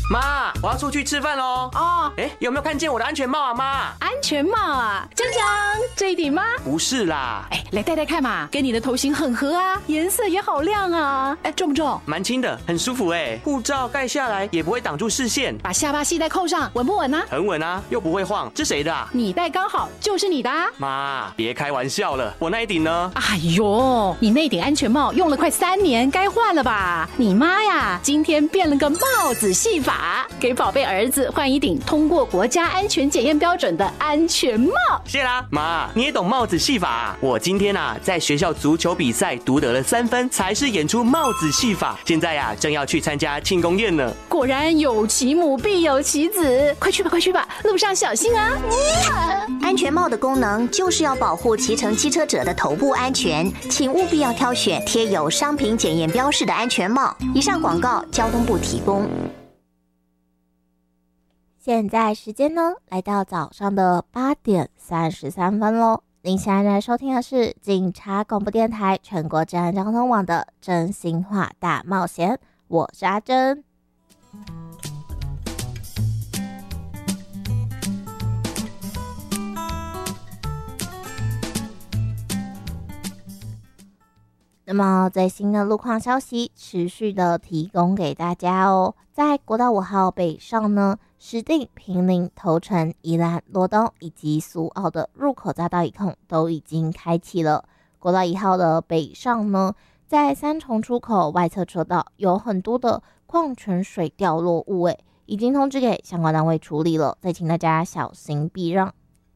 妈，我要出去吃饭喽。 哦， 有没有看见我的安全帽啊，妈？ 安全帽啊，江江，这一顶吗？ 不是啦。 来戴戴看嘛，跟你的头型很合啊，颜色也好亮啊。重不重？ 蛮轻的，很舒服哎。护照盖下来也不会挡住视线。 把下巴系带扣上，稳不稳啊？ 很稳啊，又不会晃。这谁的啊？ 你戴刚好就是你的啊。 妈，别开玩笑了，我那一顶呢？ 哎呦，你那顶安全帽用了快3年，该换了吧？你妈呀，今天变了个帽子戏法，给宝贝儿子换一顶通过国家安全检验标准的安全帽。 谢啦，妈，你也懂帽子戏法啊？我今天啊，在学校足球比赛独得了3分，才是演出帽子戏法。现在啊，正要去参加庆功宴呢。 果然有其母必有其子，快去吧，快去吧，路上小心啊！ 安全帽的功能就是要保护骑乘机车者的头部安全，请务必要挑选贴有商品检验标示的安全帽。以上广告，交通部提供。现在时间呢，来到早上的8点33分喽。您现在收听的是警察广播电台全国治安交通网的真心话大冒险，我是阿珍。那么最新的路况消息持续的提供给大家哦。在国道5号北上呢，石碇、坪林、头城、宜兰、罗东以及苏澳的入口匝道一控都已经开启了。国道1号的北上呢，在三重出口外侧车道有很多的矿泉水掉落物，已经通知给相关单位处理了，再请大家小心避让。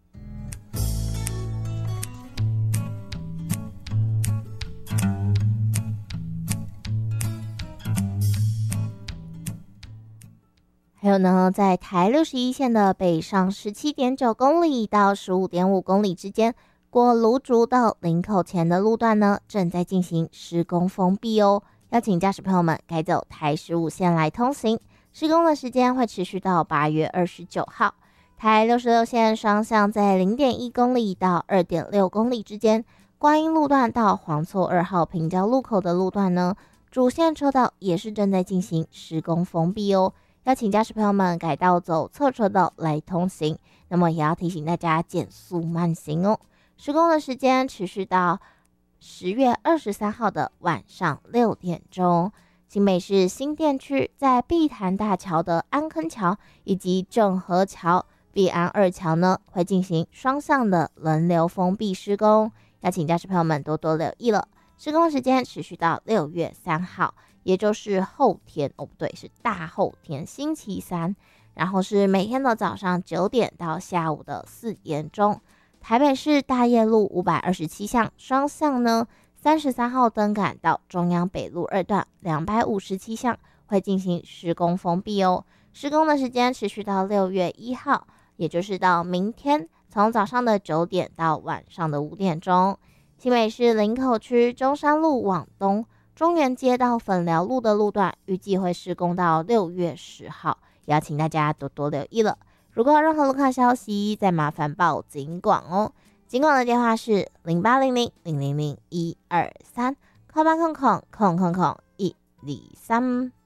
还有呢，在台61线的北上 17.9 公里到 15.5 公里之间，过芦竹到林口前的路段呢，正在进行施工封闭哦。要请驾驶朋友们改走台15线来通行。施工的时间会持续到8月29号。台66线双向在 0.1 公里到 2.6 公里之间，观音路段到黄厝2号平交路口的路段呢，主线车道也是正在进行施工封闭哦。要请驾驶朋友们改道走侧车道来通行，那么也要提醒大家减速慢行哦。施工的时间持续到10月23号的晚上6点钟。新北市新店区在碧潭大桥的安坑桥以及正和桥、碧安2桥呢，会进行双向的轮流封闭施工，要请驾驶朋友们多多留意了。施工时间持续到6月3号。也就是后天不对，是大后天星期三，然后是每天的早上9点到下午的4点钟。台北市大业路527巷双向呢，33号登杆到中央北路2段257巷会进行施工封闭哦。施工的时间持续到6月1号，也就是到明天，从早上的9点到晚上的5点钟。新北市林口区中山路往东中原街到粉寮路的路段预计会施工到6月10号，也要请大家多多留意了。如果有任何路况消息，再麻烦报警广哦。警广的电话是0800000123，0800000123。